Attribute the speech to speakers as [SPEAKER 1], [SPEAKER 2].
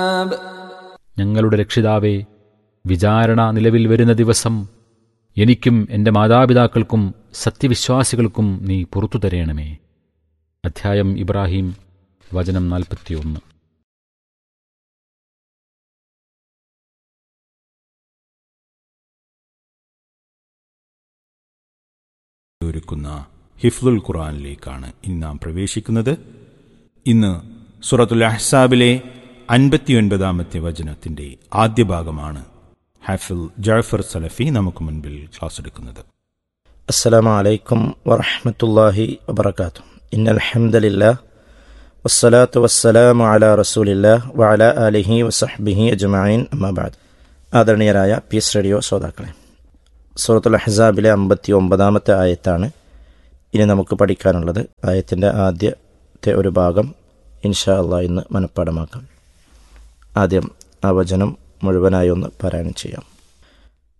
[SPEAKER 1] ഞങ്ങളുടെ രക്ഷിതാവേ, വിചാരണ നിലവിൽ വരുന്ന ദിവസം എനിക്കും എൻ്റെ മാതാപിതാക്കൾക്കും സത്യവിശ്വാസികൾക്കും നീ പുറത്തു തരേണമേ. അധ്യായം ഇബ്രാഹിം, വചനം 41.
[SPEAKER 2] ഒരുക്കുന്ന ഹിഫ്ലുൽ ഖുർആനിലേക്കാണ് ഇനി നാം പ്രവേശിക്കുന്നത്. ഇന്ന് സൂറത്തുൽ അഹ്സാബിലെ 59-ാമത്തെ വചനത്തിന്റെ ആദ്യ ഭാഗമാണ് ഹാഫിൽ ജഅഫർ സലഫി നമുക്ക് മുൻപിൽ ക്ലാസ് എടുക്കുന്നത്.
[SPEAKER 3] അസ്സലാമു അലൈക്കും വറഹ്മത്തുള്ളാഹി വബറകാതുഹു. ഇന്നൽ ഹംദലില്ലാഹ് വസ്സലാത്തു വസ്സലാമു അലാ റസൂലില്ലാഹ് വഅലാ ആലിഹി വസഹ്ബിഹി അജ്മഈൻ, അമ്മാ ബഅദ്. ആദരണീയരായ പീസ് റേഡിയോ ശ്രോതാക്കളെ, സൂറത്തുൽ അഹ്സാബിലെ 59-ാമത്തെ ആയത്താണ് ഇനി നമുക്ക് പഠിക്കാനുള്ളത്. ആയത്തിൻ്റെ ആദ്യത്തെ ഒരു ഭാഗം ഇൻഷാ അല്ലാഹ് ഇന്ന് മനഃപ്പാഠമാക്കാം. ആദ്യം ആ വചനം മുഴുവനായി ഒന്ന് പാരായണം ചെയ്യാം.